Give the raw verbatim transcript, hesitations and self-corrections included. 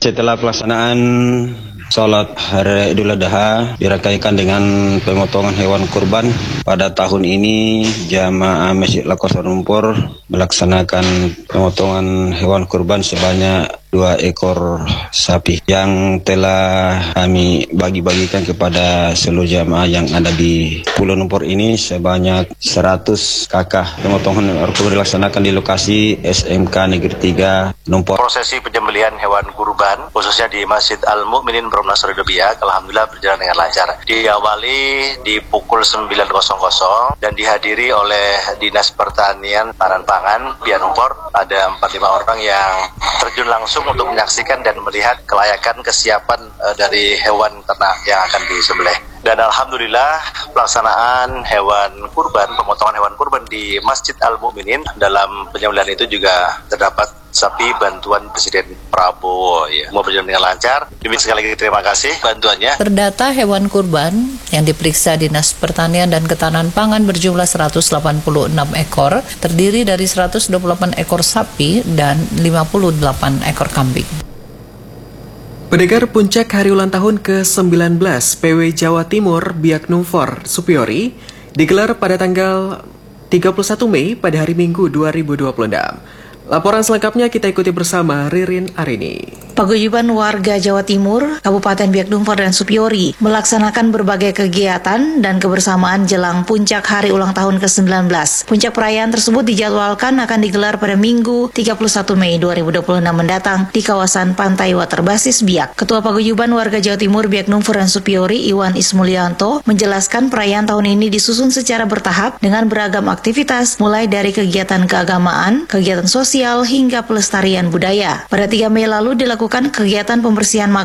Setelah pelaksanaan sholat hari Idul Adha dirangkaikan dengan pemotongan hewan kurban, pada tahun ini jamaah Masjid Al-Kautsar Lumpur melaksanakan pemotongan hewan kurban sebanyak dua ekor sapi yang telah kami bagi-bagikan kepada seluruh jamaah yang ada di Pulau Lumpur ini sebanyak seratus kakak. Pemotongan hewan kurban dilaksanakan di lokasi S M K Negeri tiga Lumpur. Prosesi penyembelihan hewan kurban khususnya di Masjid Al-Mu'minin Bromnasri Debiak alhamdulillah berjalan dengan lancar. Diawali di pukul sembilan dan dihadiri oleh Dinas Pertanian Tahanan Pangan Biak Lumpur. Ada empat lima orang yang terjun langsung untuk menyaksikan dan melihat kelayakan kesiapan uh, dari hewan ternak yang akan disembelih. Dan alhamdulillah pelaksanaan hewan kurban, pemotongan hewan kurban di Masjid Al-Mu'minin dalam penyembelihan itu juga terdapat sapi bantuan Presiden Prabowo. Ya, mau berjalan dengan lancar. Demikian sekali lagi terima kasih bantuannya. Terdata hewan kurban yang diperiksa Dinas Pertanian dan Ketahanan Pangan berjumlah seratus delapan puluh enam ekor, terdiri dari seratus dua puluh delapan ekor sapi dan lima puluh delapan ekor kambing. Pendengar, puncak hari ulang tahun ke sembilan belas P W Jawa Timur Biak Numfor Supiori digelar pada tanggal tiga puluh satu Mei pada hari Minggu dua ribu dua puluh enam. Laporan selengkapnya kita ikuti bersama Ririn Arini. Paguyuban warga Jawa Timur, Kabupaten Biak Numfor dan Supiori melaksanakan berbagai kegiatan dan kebersamaan jelang puncak hari ulang tahun ke sembilan belas. Puncak perayaan tersebut dijadwalkan akan digelar pada Minggu tiga puluh satu Mei dua ribu dua puluh enam mendatang di kawasan Pantai Waterbasis Biak. Ketua Paguyuban warga Jawa Timur Biak Numfor dan Supiori, Iwan Ismulyanto, menjelaskan perayaan tahun ini disusun secara bertahap dengan beragam aktivitas mulai dari kegiatan keagamaan, kegiatan sosial hingga pelestarian budaya. Pada tiga Mei lalu dilakukan kegiatan pembersihan makam